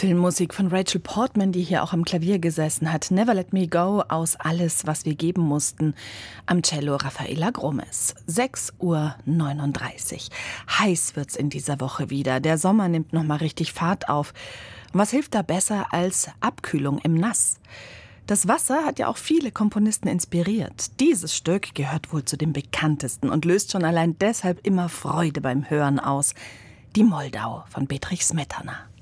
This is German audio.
Filmmusik von Rachel Portman, die hier auch am Klavier gesessen hat. Never Let Me Go aus Alles, was wir geben mussten. Am Cello Rafaela Gromes. 6:39 Uhr. Heiß wird's in dieser Woche wieder. Der Sommer nimmt nochmal richtig Fahrt auf. Und was hilft da besser als Abkühlung im Nass? Das Wasser hat ja auch viele Komponisten inspiriert. Dieses Stück gehört wohl zu den bekanntesten und löst schon allein deshalb immer Freude beim Hören aus. Die Moldau von Bedřich Smetana.